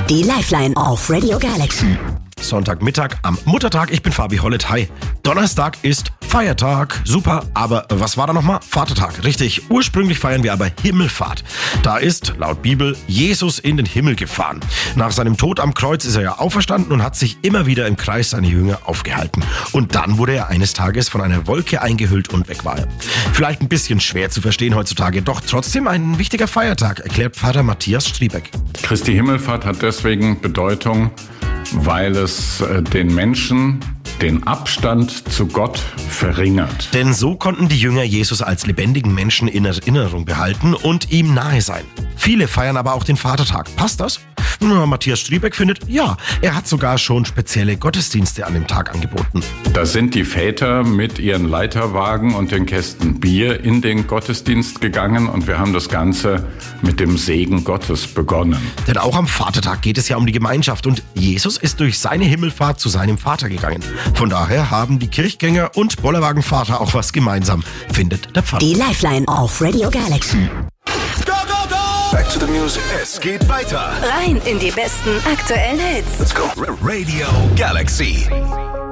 Die Lifeline auf Radio Galaxy. Sonntagmittag am Muttertag. Ich bin Fabi Hollett. Hi. Donnerstag ist Feiertag. Super. Aber was war da nochmal? Vatertag. Richtig. Ursprünglich feiern wir aber Himmelfahrt. Da ist, laut Bibel, Jesus in den Himmel gefahren. Nach seinem Tod am Kreuz ist er ja auferstanden und hat sich immer wieder im Kreis seiner Jünger aufgehalten. Und dann wurde er eines Tages von einer Wolke eingehüllt und weg war er. Vielleicht ein bisschen schwer zu verstehen heutzutage, doch trotzdem ein wichtiger Feiertag, erklärt Pfarrer Matthias Striebeck. Christi Himmelfahrt hat deswegen Bedeutung, weil es den Menschen den Abstand zu Gott verringert. Denn so konnten die Jünger Jesus als lebendigen Menschen in Erinnerung behalten und ihm nahe sein. Viele feiern aber auch den Vatertag. Passt das? Matthias Striebeck findet, ja, er hat sogar schon spezielle Gottesdienste an dem Tag angeboten. Da sind die Väter mit ihren Leiterwagen und den Kästen Bier in den Gottesdienst gegangen und wir haben das Ganze mit dem Segen Gottes begonnen. Denn auch am Vatertag geht es ja um die Gemeinschaft und Jesus ist durch seine Himmelfahrt zu seinem Vater gegangen. Von daher haben die Kirchgänger und Bollerwagenvater auch was gemeinsam, findet der Pfarrer. Die Lifeline auf Radio Galaxy. Back to the music. Es geht weiter. Rein in die besten aktuellen Hits. Let's go. Radio Galaxy.